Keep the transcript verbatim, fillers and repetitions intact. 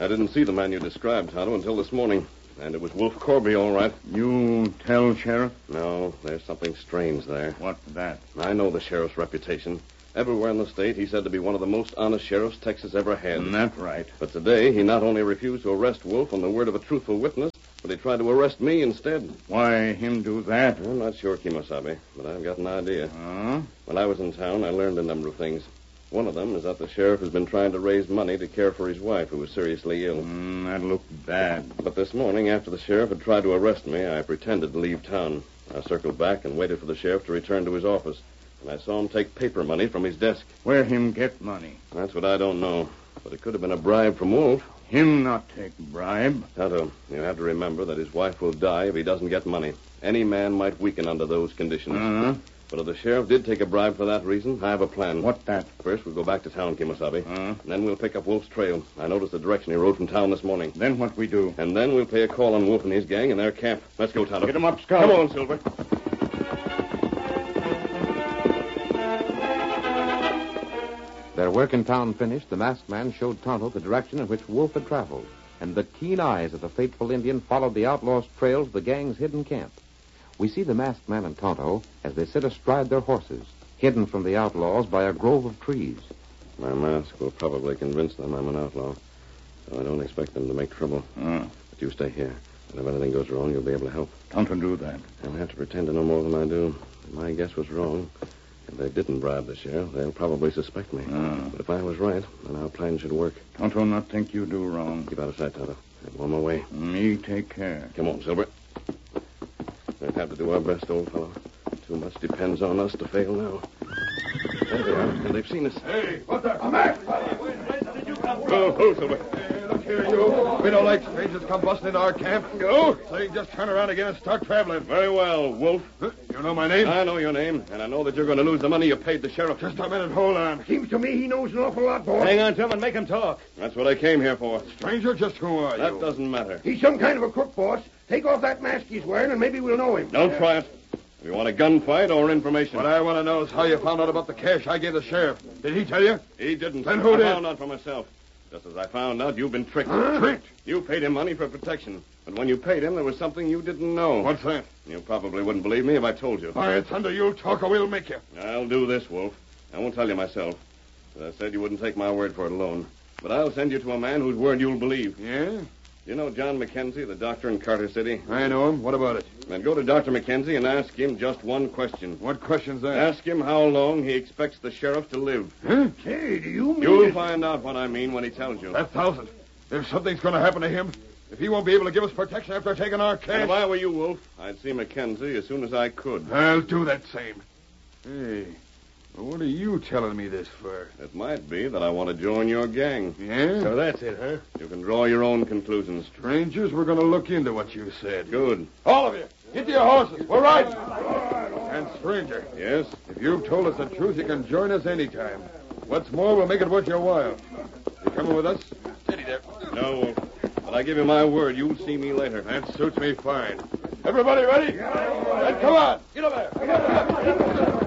I didn't see the man you described, Tonto, until this morning. And it was Wolf Corby, all right. You tell, Sheriff? No, there's something strange there. What's that? I know the sheriff's reputation. Everywhere in the state, he's said to be one of the most honest sheriffs Texas ever had. Mm, that's right. But today, he not only refused to arrest Wolf on the word of a truthful witness, but he tried to arrest me instead. Why him do that? I'm not sure, Kimosabe, but I've got an idea. Huh? When I was in town, I learned a number of things. One of them is that the sheriff has been trying to raise money to care for his wife, who was seriously ill. Mm, that looked bad. But this morning, after the sheriff had tried to arrest me, I pretended to leave town. I circled back and waited for the sheriff to return to his office. And I saw him take paper money from his desk. Where him get money? That's what I don't know. But it could have been a bribe from Wolf. Him not take bribe. Tonto, you have to remember that his wife will die if he doesn't get money. Any man might weaken under those conditions. Uh-huh. But if the sheriff did take a bribe for that reason, I have a plan. What that? First, we'll go back to town, Kimosabe. Uh-huh. And then we'll pick up Wolf's trail. I noticed the direction he rode from town this morning. Then what we do? And then we'll pay a call on Wolf and his gang in their camp. Let's go, Tonto. Get him up, Scout. Come on, Silver. Their work in town finished, the masked man showed Tonto the direction in which Wolf had traveled, and the keen eyes of the faithful Indian followed the outlaw's trail to the gang's hidden camp. We see the masked man and Tonto as they sit astride their horses, hidden from the outlaws by a grove of trees. My mask will probably convince them I'm an outlaw, so I don't expect them to make trouble. Uh, But you stay here, and if anything goes wrong, you'll be able to help. Tonto do that. I'll have to pretend to know more than I do. My guess was wrong. If they didn't bribe the sheriff, they'll probably suspect me. Uh, But if I was right, then our plan should work. Tonto not think you do wrong. Keep out of sight, Tonto. I'm on my way. Me take care. Come on, Silver. We'll have to do our best, old fellow. Too much depends on us to fail now. There they are, and they've seen us. Hey, what the? I'm back. Oh, oh, Silver. Hey, look here, you. We don't like strangers come busting into our camp. Go. So you can just turn around again and start traveling. Very well, Wolf. Huh? You know my name? I know your name, and I know that you're going to lose the money you paid the sheriff. Just a minute, hold on. Seems to me he knows an awful lot, boy. Hang on to him and make him talk. That's what I came here for. Stranger, just who are That you? doesn't matter. He's some kind of a crook, boss. Take off that mask he's wearing, and maybe we'll know him. Don't try it. If you want a gunfight or information. What I want to know is how you found out about the cash I gave the sheriff. Did he tell you? He didn't. Then who I did? found out for myself. Just as I found out, you've been tricked. Huh? Tricked? You paid him money for protection. But when you paid him, there was something you didn't know. What's that? You probably wouldn't believe me if I told you. Why, it's under you'll talk or we'll make you. I'll do this, Wolf. I won't tell you myself. As I said, you wouldn't take my word for it alone. But I'll send you to a man whose word you'll believe. Yeah? You know John McKenzie, the doctor in Carter City? I know him. What about it? Then go to Doctor McKenzie and ask him just one question. What question's that? Ask him how long he expects the sheriff to live. Huh? Say, do you mean... You'll it- find out what I mean when he tells you. That thousand. If something's going to happen to him, if he won't be able to give us protection after taking our And cash... if I were you, Wolf, I'd see McKenzie as soon as I could. I'll do that same. Hey, well, what are you telling me this for? It might be that I want to join your gang. Yeah? So that's it, huh? You can draw your own conclusions. Strangers, we're going to look into what you said. Good. All of you, get to your horses. We're riding. And, stranger, Yes? if you've told us the truth, you can join us anytime. What's more, we'll make it worth your while. You coming with us? Steady there. No, Wolf. But I give you my word, you'll see me later. That suits me fine. Everybody ready? Then come on. Get over there.